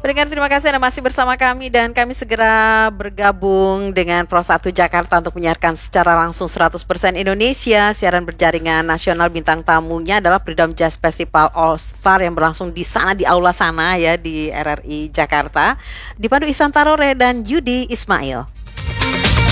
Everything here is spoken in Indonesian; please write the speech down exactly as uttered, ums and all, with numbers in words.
Pendengar, terima kasih Anda masih bersama kami dan kami segera bergabung dengan Pro satu Jakarta untuk menyiarkan secara langsung seratus persen Indonesia. Siaran berjaringan nasional, bintang tamunya adalah Freedom Jazz Festival All Star yang berlangsung di sana, di aula sana ya, di R R I Jakarta. Dipandu Ihsan Tarore dan Yudi Ismail.